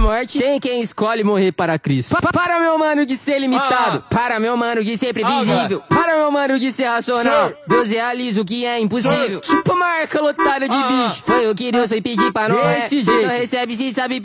morte, tem quem escolhe morrer para Cristo. Para meu mano de ser limitado, para meu mano de ser previsível, para meu mano de ser racional, Deus realiza o que é impossível. Tipo marca lotada de bicho, foi o que Deus foi pedir pra nós. Desse jeito, só recebe se sabe